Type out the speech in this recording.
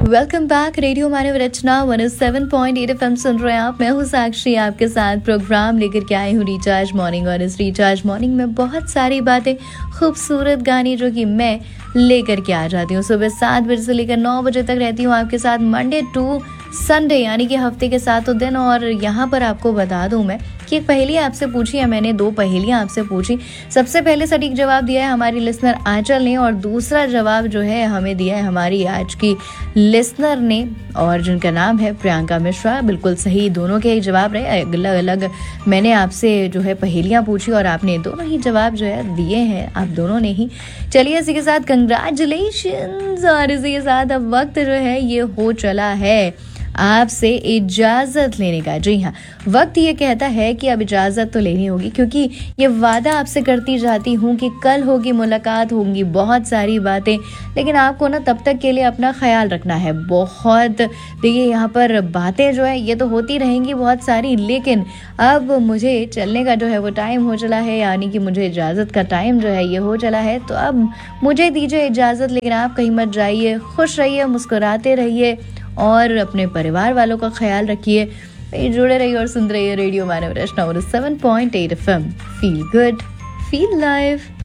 Welcome back. Radio मानव रचना 107.8 FM सुन रहे हैं आप। मैं हूँ साक्षी, आपके साथ प्रोग्राम लेकर के आई हूँ रिचार्ज मॉर्निंग। और इस रिचार्ज मॉर्निंग में बहुत सारी बातें, खूबसूरत गाने जो कि मैं लेकर के आ जाती हूँ। सुबह 7 बजे से लेकर 9 बजे तक रहती हूँ आपके साथ, मंडे टू संडे, यानी कि हफ्ते के 7 दिन। और यहाँ पर आपको बता दूँ मैं कि एक पहेली आपसे पूछी है मैंने, 2 पहेलियाँ आपसे पूछी। सबसे पहले सटीक जवाब दिया है हमारी लिसनर आंचल ने, और दूसरा जवाब जो है हमें दिया है हमारी आज की लिसनर ने, और जिनका नाम है प्रियंका मिश्रा। बिल्कुल सही, दोनों के ही जवाब रहे। अलग अलग मैंने आपसे जो है पहेलियाँ पूछी और आपने दोनों ही जवाब जो है दिए हैं, आप दोनों ने ही। चलिए इसी के साथ कंग्रेचुलेशंस। और इसी के साथ अब वक्त जो है ये हो चला है आपसे इजाजत लेने का। जी हाँ, वक्त ये कहता है कि अब इजाजत तो लेनी होगी, क्योंकि ये वादा आपसे करती जाती हूँ कि कल होगी मुलाकात, होंगी बहुत सारी बातें, लेकिन आपको ना तब तक के लिए अपना ख्याल रखना है बहुत। देखिए यहाँ पर बातें जो है ये तो होती रहेंगी बहुत सारी, लेकिन अब मुझे चलने का जो है वो टाइम हो चला है, यानी कि मुझे इजाज़त का टाइम जो है ये हो चला है। तो अब मुझे दीजिए इजाज़त, लेकिन आप कहीं मत जाइए। खुश रहिए, मुस्कुराते रहिए और अपने परिवार वालों का ख्याल रखिए। जुड़े रहिए और सुनते रहिए रेडियो मानव रचना 7.8 FM। Feel good, feel live.